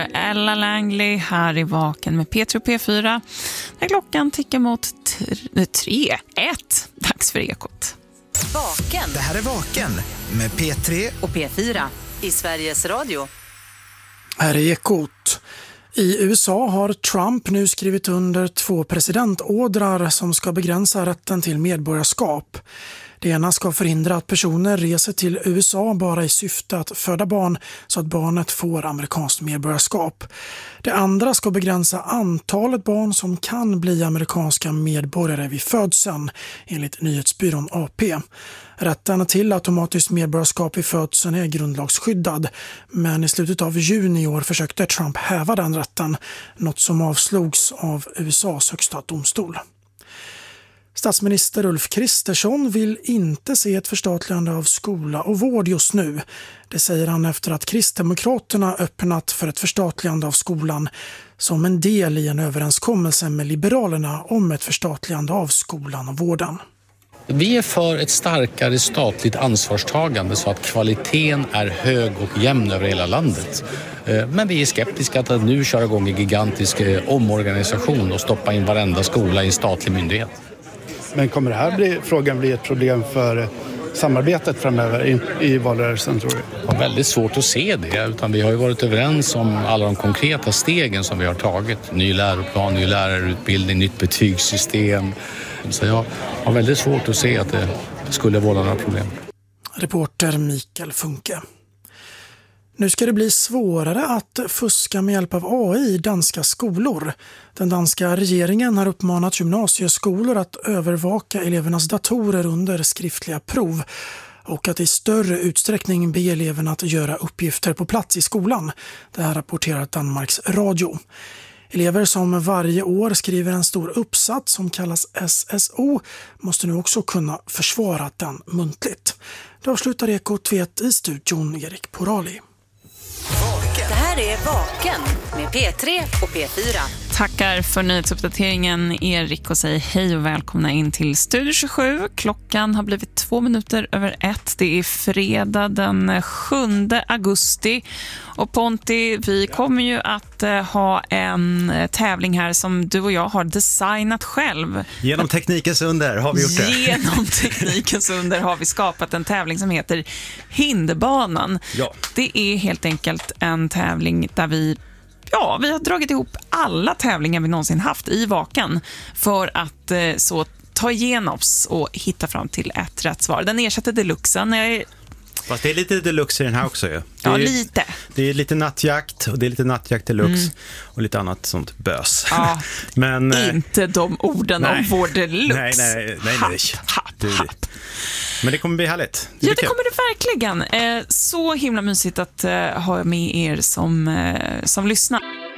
Ella Langley här i Vaken med P3 och P4. När klockan tickar mot 3-1. Dags för Ekot. Vaken. Det här är Vaken med P3 och P4 i Sveriges Radio. Här är Ekot. I USA har Trump nu skrivit under 2 presidentordrar som ska begränsa rätten till medborgarskap. Det ena ska förhindra att personer reser till USA bara i syfte att föda barn så att barnet får amerikanskt medborgarskap. Det andra ska begränsa antalet barn som kan bli amerikanska medborgare vid födseln, enligt nyhetsbyrån AP. Rätten till automatiskt medborgarskap vid födseln är grundlagsskyddad, men i slutet av juni i år försökte Trump häva den rätten, något som avslogs av USAs högsta domstol. Statsminister Ulf Kristersson vill inte se ett förstatligande av skola och vård just nu. Det säger han efter att Kristdemokraterna öppnat för ett förstatligande av skolan som en del i en överenskommelse med Liberalerna om ett förstatligande av skolan och vården. Vi är för ett starkare statligt ansvarstagande så att kvaliteten är hög och jämn över hela landet. Men vi är skeptiska att nu köra igång en gigantisk omorganisation och stoppa in varenda skola i en statlig myndighet. Men kommer det här frågan bli ett problem för samarbetet framöver i valrörelsen, tror du? Det är väldigt svårt att se det, utan vi har ju varit överens om alla de konkreta stegen som vi har tagit. Ny läroplan, ny lärarutbildning, nytt betygssystem. Så jag har väldigt svårt att se att det skulle vålla några problem. Reporter Mikael Funke. Nu ska det bli svårare att fuska med hjälp av AI i danska skolor. Den danska regeringen har uppmanat gymnasieskolor att övervaka elevernas datorer under skriftliga prov och att i större utsträckning be eleverna att göra uppgifter på plats i skolan. Det här rapporterar Danmarks Radio. Elever som varje år skriver en stor uppsats som kallas SSO måste nu också kunna försvara den muntligt. Det avslutar Ekot i studion Erik Porali. Det här är Vaken med P3 och P4. Tackar för nyhetsuppdateringen Erik och säger hej och välkomna in till Studio 27. Klockan har blivit 2:02. Det är fredag den 7 augusti. Och Ponti, vi kommer ju att ha en tävling här som du och jag har designat själv. Genom teknikens under har vi gjort det. Genom teknikens under har vi skapat en tävling som heter Hinderbanan. Ja. Det är helt enkelt en tävling där vi har dragit ihop alla tävlingar vi någonsin haft i Vaken för att så ta igenom oss och hitta fram till ett rätt svar. Den ersätter deluxen. Fast det är lite deluxe i den här också ju. Lite. Det är lite nattjakt och det är lite nattjakt deluxe och lite annat sånt bös. Ja, men inte de orden om vår deluxe. Nej. Men det kommer bli härligt. Det kommer det verkligen. Så himla mysigt att ha med er som lyssnar.